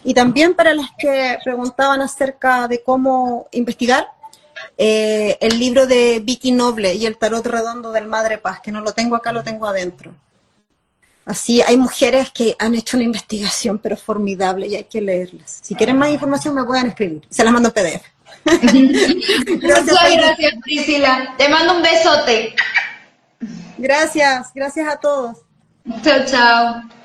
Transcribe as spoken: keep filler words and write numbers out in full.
Y también para las que preguntaban acerca de cómo investigar, eh, el libro de Vicky Noble y el tarot redondo del Madre Paz, que no lo tengo acá, lo tengo adentro. Así, hay mujeres que han hecho una investigación, pero formidable, y hay que leerlas. Si quieren más información, me pueden escribir. Se las mando en P D F. Gracias, Muchas gracias, Priscila. Te mando un besote. Gracias, gracias a todos. Chao, chao.